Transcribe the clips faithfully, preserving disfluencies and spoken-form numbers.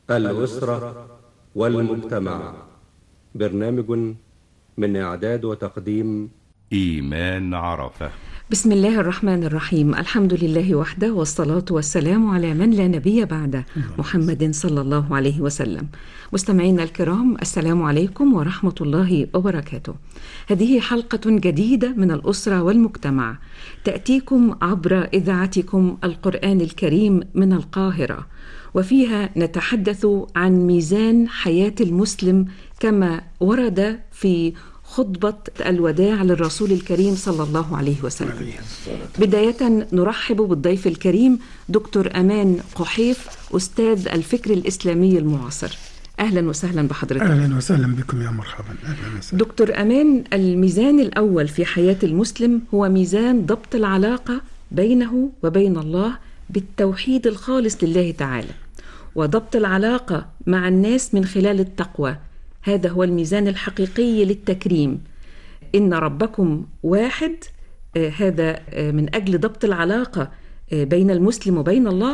الأسرة والمجتمع. برنامج من إعداد وتقديم إيمان عرفة. بسم الله الرحمن الرحيم. الحمد لله وحده، والصلاة والسلام على من لا نبي بعده، محمد صلى الله عليه وسلم. مستمعينا الكرام، السلام عليكم ورحمة الله وبركاته. هذه حلقة جديدة من الأسرة والمجتمع، تأتيكم عبر إذاعتكم القرآن الكريم من القاهرة، وفيها نتحدث عن ميزان حياة المسلم كما ورد في خطبة الوداع للرسول الكريم صلى الله عليه وسلم. بداية نرحب بالضيف الكريم دكتور أمان قحيف، أستاذ الفكر الإسلامي المعاصر. أهلا وسهلا بحضرتك. أهلا وسهلا بكم، يا مرحبا. أهلا وسهلا. دكتور أمان، الميزان الأول في حياة المسلم هو ميزان ضبط العلاقة بينه وبين الله بالتوحيد الخالص لله تعالى، وضبط العلاقة مع الناس من خلال التقوى. هذا هو الميزان الحقيقي للتكريم. إن ربكم واحد، آه هذا آه من أجل ضبط العلاقة آه بين المسلم وبين الله،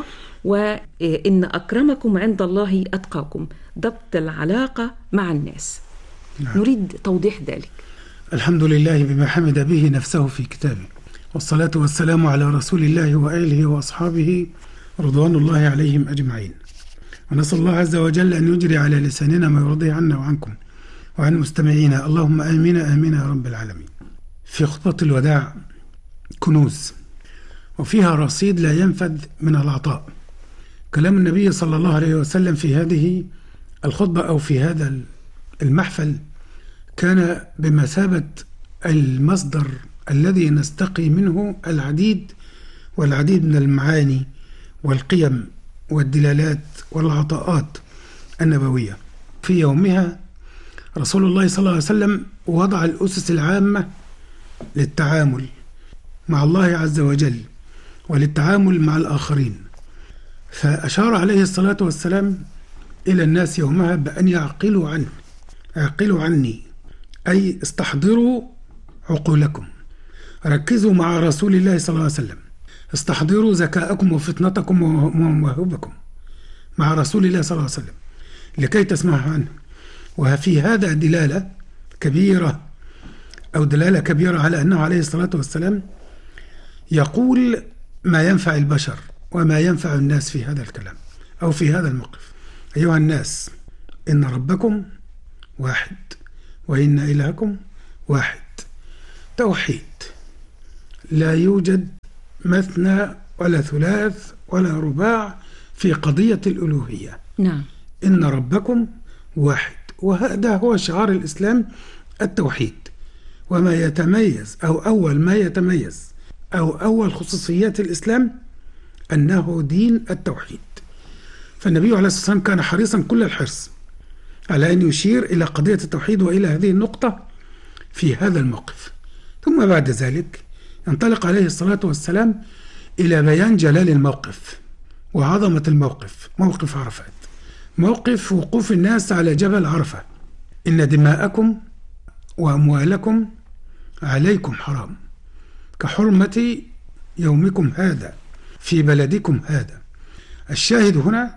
وإن أكرمكم عند الله أتقاكم، ضبط العلاقة مع الناس. نعم. نريد توضيح ذلك. الحمد لله بما حمد به نفسه في كتابه، والصلاة والسلام على رسول الله وآله وأصحابه رضوان الله عليهم أجمعين. ونسأل الله عز وجل أن يجري على لساننا ما يرضي عنا وعنكم وعن مستمعينا، اللهم آمين آمين يا رب العالمين. في خطبة الوداع كنوز، وفيها رصيد لا ينفذ من العطاء. كلام النبي صلى الله عليه وسلم في هذه الخطبة أو في هذا المحفل كان بمثابة المصدر الذي نستقي منه العديد والعديد من المعاني والقيم والدلالات والعطاءات النبوية. في يومها رسول الله صلى الله عليه وسلم وضع الأسس العامة للتعامل مع الله عز وجل وللتعامل مع الآخرين، فأشار عليه الصلاة والسلام إلى الناس يومها بأن يعقلوا عنه يعقلوا عني، أي استحضروا عقولكم، ركزوا مع رسول الله صلى الله عليه وسلم، استحضروا ذكاءكم وفطنتكم ومواهبكم مع رسول الله صلى الله عليه وسلم لكي تسمعوا عنه. وفي هذا دلالة كبيرة أو دلالة كبيرة على أنه عليه الصلاة والسلام يقول ما ينفع البشر وما ينفع الناس في هذا الكلام أو في هذا الموقف. أيها الناس، إن ربكم واحد وإن إلهكم واحد. توحيد، لا يوجد مثنى ولا ثلاث ولا رباع في قضية الألوهية. نعم. إن ربكم واحد، وهذا هو شعار الإسلام، التوحيد. وما يتميز أو أول ما يتميز أو أول خصوصيات الإسلام أنه دين التوحيد. فالنبي عليه الصلاة والسلام كان حريصا كل الحرص على أن يشير إلى قضية التوحيد وإلى هذه النقطة في هذا الموقف. ثم بعد ذلك ينطلق عليه الصلاة والسلام إلى بيان جلال الموقف وعظمة الموقف، موقف عرفات، موقف وقوف الناس على جبل عرفة. إن دماءكم وأموالكم عليكم حرام كحرمة يومكم هذا في بلدكم هذا. الشاهد هنا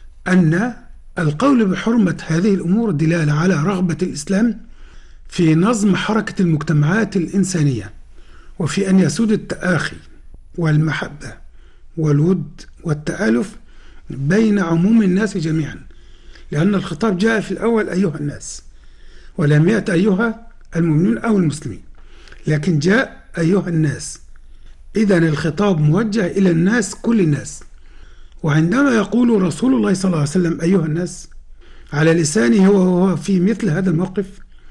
أن القول بحرمة هذه الأمور دلالة على رغبة الإسلام في نظم حركة المجتمعات الإنسانية، وفي أن يسود التآخي والمحبة والود والتآلف بين عموم الناس جميعا، لأن الخطاب جاء في الأول أيها الناس، ولم يأت أيها المؤمنون أو المسلمين، لكن جاء أيها الناس. إذن الخطاب موجه إلى الناس، كل الناس. وعندما يقول رسول الله صلى الله عليه وسلم أيها الناس على لسانه وهو في مثل هذا الموقف،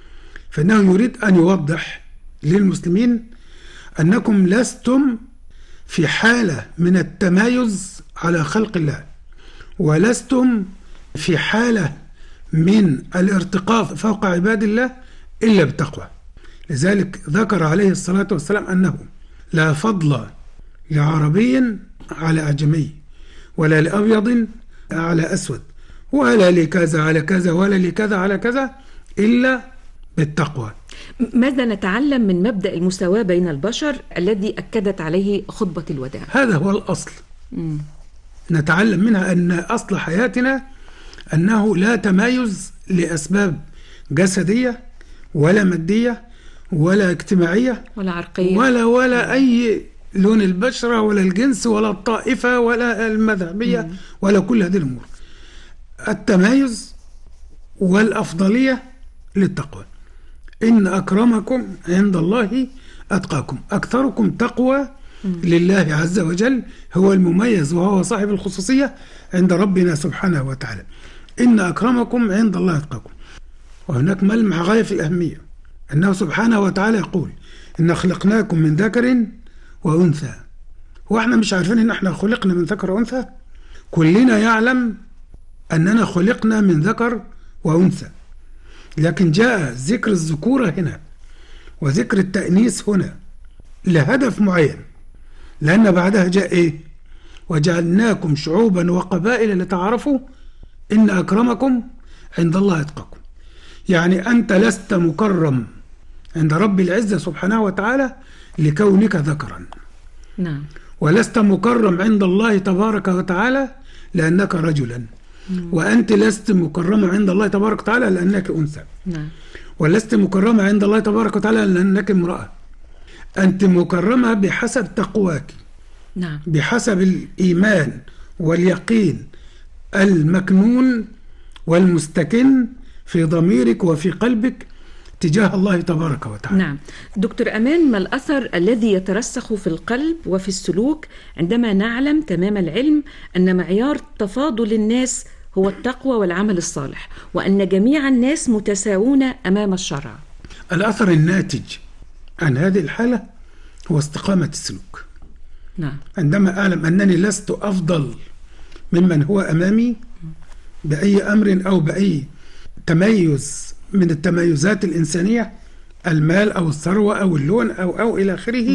فإنه يريد أن يوضح للمسلمين أنكم لستم في حالة من التمايز على خلق الله، ولستم في حالة من الارتقاء فوق عباد الله إلا بالتقوى. لذلك ذكر عليه الصلاة والسلام أنه لا فضل لعربي على أعجمي، ولا لأبيض على أسود، ولا لكذا على كذا، ولا لكذا على كذا، إلا بالتقوى. ماذا نتعلم من مبدأ المساواة بين البشر الذي أكدت عليه خطبة الوداع؟ هذا هو الأصل. م. نتعلم منها أن أصل حياتنا أنه لا تمايز لأسباب جسدية ولا مادية ولا اجتماعية ولا عرقية ولا ولا أي لون البشرة ولا الجنس ولا الطائفة ولا المذهبية مم. ولا كل هذه الأمور. التمايز والأفضلية للتقوى. إن أكرمكم عند الله أتقاكم. أكثركم تقوى لله عز وجل هو المميز وهو صاحب الخصوصية عند ربنا سبحانه وتعالى. إن أكرمكم عند الله أتقاكم. وهناك ملمح غاية في الأهمية، أنه سبحانه وتعالى يقول إن خلقناكم من ذكر وأنثى. وإحنا مش عارفين إن إحنا خلقنا من ذكر وأنثى؟ كلنا يعلم أننا خلقنا من ذكر وأنثى، لكن جاء ذكر الذكورة هنا وذكر التأنيث هنا لهدف معين، لأن بعدها جاء إيه؟ وجعلناكم شعوبا وقبائل لتعارفوا إن أكرمكم عند الله أتقاكم. يعني أنت لست مكرم عند رب العزة سبحانه وتعالى لكونك ذكرا، نعم، ولست مكرم عند الله تبارك وتعالى لأنك رجلا، وأنت لست مكرمة عند الله تبارك وتعالى لأنك أنثى، نعم، ولست مكرمة عند الله تبارك وتعالى لأنك امرأة. أنت مكرمة بحسب تقواك، نعم، بحسب الإيمان واليقين المكنون والمستكن في ضميرك وفي قلبك تجاه الله تبارك وتعالى. نعم. دكتور أمان، ما الأثر الذي يترسخ في القلب وفي السلوك عندما نعلم تمام العلم أن معيار تفاضل الناس هو التقوى والعمل الصالح، وأن جميع الناس متساوون أمام الشرع؟ الأثر الناتج عن هذه الحالة هو استقامة السلوك. نعم. عندما أعلم أنني لست أفضل ممن هو أمامي بأي أمر أو بأي تميز من التميزات الإنسانية، المال أو الثروة أو اللون أو أو إلى آخره،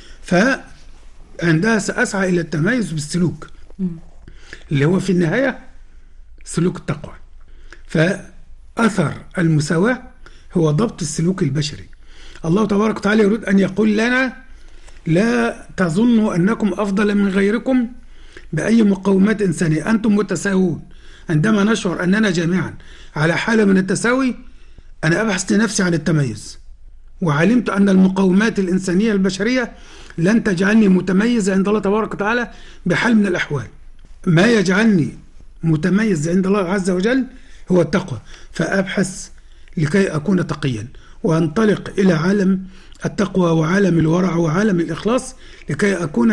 فعندها سأسعى إلى التميز بالسلوك م. اللي هو في النهاية سلوك التقوى. فأثر المساواة هو ضبط السلوك البشري. الله تبارك وتعالى يريد أن يقول لنا لا تظنوا أنكم أفضل من غيركم بأي مقومات إنسانية، أنتم متساوون. عندما نشعر أننا جميعا على حالة من التساوي أنا أبحث لنفسي عن التميز، وعلمت أن المقومات الإنسانية البشرية لن تجعلني متميز عند الله تبارك وتعالى بحال من الأحوال. ما يجعلني متميز عند الله عز وجل هو التقوى، فأبحث لكي أكون تقيا وأنطلق إلى عالم التقوى وعالم الورع وعالم الإخلاص لكي أكون